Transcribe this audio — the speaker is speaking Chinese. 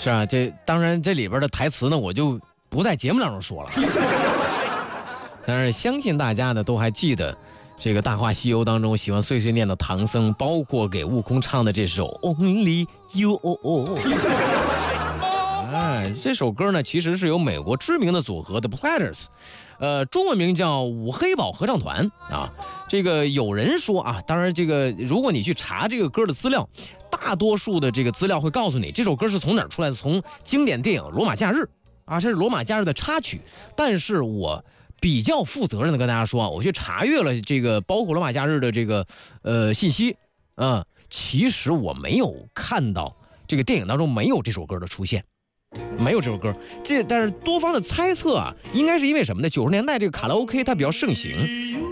是啊，这当然这里边的台词呢，我就不在节目当中说了。但是相信大家呢都还记得这个《大话西游》当中喜欢碎碎念的唐僧，包括给悟空唱的这首 Only You。这首歌呢其实是由美国知名的组合 The Platters， 中文名叫五黑宝合唱团啊。这个有人说啊，当然这个如果你去查这个歌的资料，大多数的这个资料会告诉你这首歌是从哪儿出来的，从经典电影《罗马假日》啊，这是《罗马假日》的插曲。但是我比较负责任的跟大家说啊，我去查阅了这个包括《罗马假日》的这个信息啊，其实我没有看到这个电影当中没有这首歌的出现。没有这首歌，但是多方的猜测啊，应该是因为什么呢？90年代这个卡拉 OK 它比较盛行，